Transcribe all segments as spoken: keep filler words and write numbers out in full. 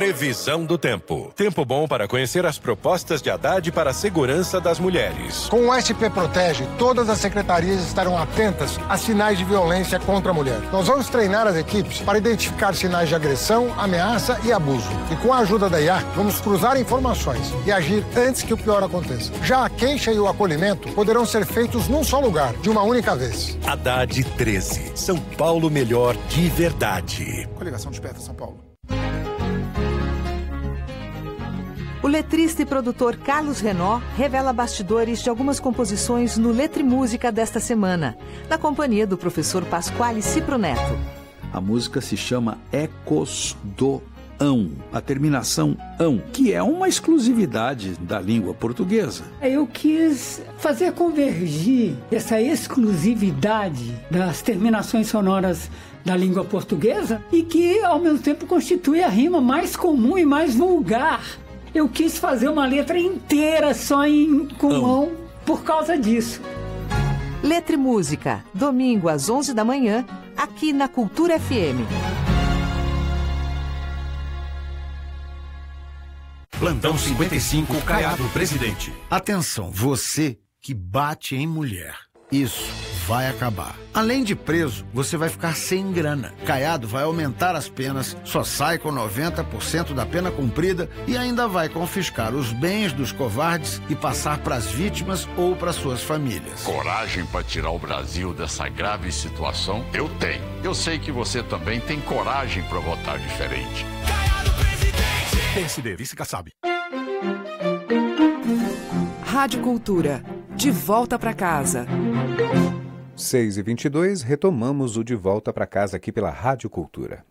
Previsão do tempo. Tempo bom para conhecer as propostas de Haddad para a segurança das mulheres. Com o S P Protege, todas as secretarias estarão atentas a sinais de violência contra a mulher. Nós vamos treinar as equipes para identificar sinais de agressão, ameaça e abuso. E com a ajuda da I A, vamos cruzar informações e agir antes que o pior aconteça. Já a queixa e o acolhimento poderão ser feitos num só lugar, de uma única vez. Haddad treze. São Paulo melhor de verdade. Coligação Desperta São Paulo. O letrista e produtor Carlos Renaud revela bastidores de algumas composições no Letra e Música desta semana, na companhia do professor Pasquale Cipro Neto. A música se chama Ecos do ão, a terminação ão, que é uma exclusividade da língua portuguesa. Eu quis fazer convergir essa exclusividade das terminações sonoras da língua portuguesa e que, ao mesmo tempo, constitui a rima mais comum e mais vulgar. Eu quis fazer uma letra inteira só em com ão por causa disso. Letra e Música, domingo às onze da manhã, aqui na Cultura F M. Plantão cinquenta e cinco, Caiado Presidente. Atenção, você que bate em mulher. Isso vai acabar. Além de preso, você vai ficar sem grana. Caiado vai aumentar as penas, só sai com noventa por cento da pena cumprida e ainda vai confiscar os bens dos covardes e passar para as vítimas ou para suas famílias. Coragem para tirar o Brasil dessa grave situação? Eu tenho. Eu sei que você também tem coragem para votar diferente. Caiado Presidente! P S D, vice Kassab. Rádio Cultura. De volta para casa. seis e vinte e dois, retomamos o De Volta para Casa aqui pela Rádio Cultura.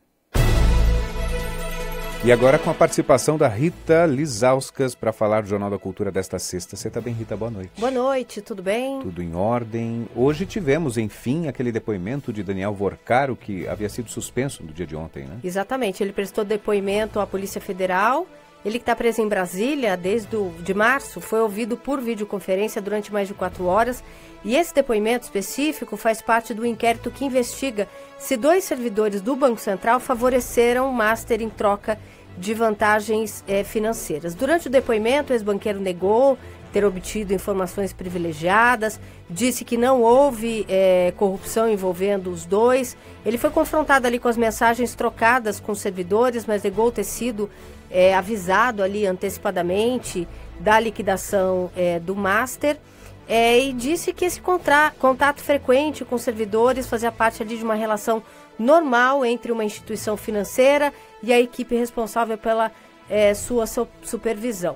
E agora com a participação da Rita Lizauskas para falar do Jornal da Cultura desta sexta. Você está bem, Rita? Boa noite. Boa noite, tudo bem? Tudo em ordem. Hoje tivemos, enfim, aquele depoimento de Daniel Vorcaro, que havia sido suspenso no dia de ontem, né? Exatamente, ele prestou depoimento à Polícia Federal. Ele que está preso em Brasília desde o, de março, foi ouvido por videoconferência durante mais de quatro horas. E esse depoimento específico faz parte do inquérito que investiga se dois servidores do Banco Central favoreceram o Master em troca de vantagens eh, financeiras. Durante o depoimento, o ex-banqueiro negou ter obtido informações privilegiadas, disse que não houve eh, corrupção envolvendo os dois. Ele foi confrontado ali com as mensagens trocadas com os servidores, mas negou ter sido É, avisado ali antecipadamente da liquidação é, do Master é, e disse que esse contra, contato frequente com servidores fazia parte ali de uma relação normal entre uma instituição financeira e a equipe responsável pela é, sua su, supervisão.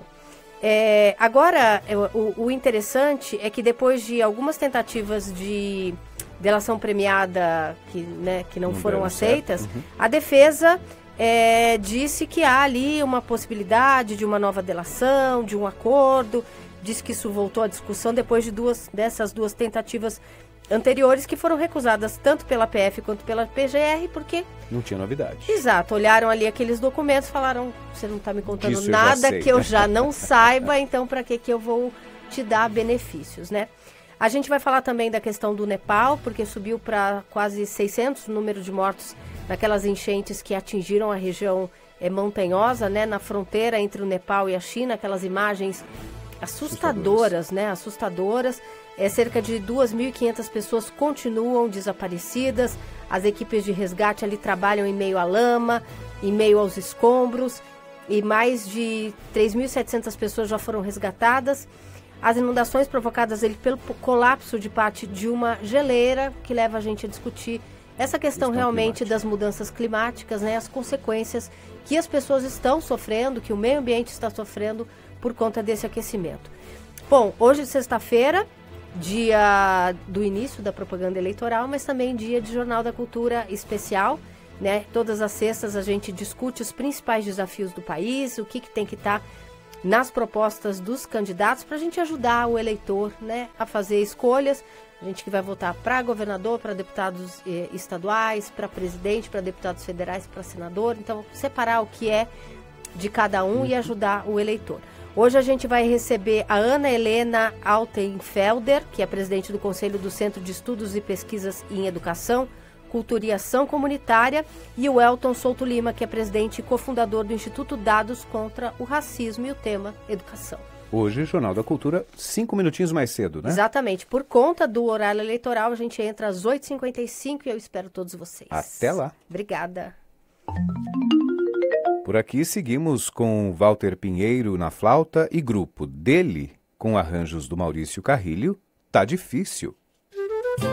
É, agora, é, o, o interessante é que depois de algumas tentativas de delação premiada que, né, que não, não foram aceitas, uhum. a defesa É, disse que há ali uma possibilidade de uma nova delação, de um acordo, disse que isso voltou à discussão depois de duas, dessas duas tentativas anteriores que foram recusadas tanto pela P F quanto pela P G R, porque... Não tinha novidade. Exato, olharam ali aqueles documentos, falaram, você não está me contando Disso nada eu que eu já não saiba, então para que, que eu vou te dar benefícios, né? A gente vai falar também da questão do Nepal, porque subiu para quase seiscentos o número de mortos naquelas enchentes que atingiram a região é, montanhosa, né, na fronteira entre o Nepal e a China, aquelas imagens assustadoras, né, assustadoras. É, cerca de duas mil e quinhentas pessoas continuam desaparecidas, as equipes de resgate ali trabalham em meio à lama, em meio aos escombros, e mais de três mil e setecentas pessoas já foram resgatadas. As inundações provocadas ali pelo colapso de parte de uma geleira, que leva a gente a discutir essa questão realmente climática. Das mudanças climáticas, né, as consequências que as pessoas estão sofrendo, que o meio ambiente está sofrendo por conta desse aquecimento. Bom, hoje é sexta-feira, dia do início da propaganda eleitoral, mas também dia de Jornal da Cultura especial, né? Todas as sextas a gente discute os principais desafios do país, o que, que tem que estar nas propostas dos candidatos para a gente ajudar o eleitor, né, a fazer escolhas. A gente que vai votar para governador, para deputados eh, estaduais, para presidente, para deputados federais, para senador. Então, separar o que é de cada um uhum. e ajudar o eleitor. Hoje a gente vai receber a Ana Helena Altenfelder, que é presidente do Conselho do Centro de Estudos e Pesquisas em Educação, Cultura e Ação Comunitária, e o Elton Souto Lima, que é presidente e cofundador do Instituto Dados contra o Racismo, e o tema Educação. Hoje, Jornal da Cultura, cinco minutinhos mais cedo, né? Exatamente. Por conta do horário eleitoral, a gente entra às oito e cinquenta e cinco e eu espero todos vocês. Até lá. Obrigada. Por aqui seguimos com Walter Pinheiro na flauta e grupo dele, com arranjos do Maurício Carrilho, Tá Difícil.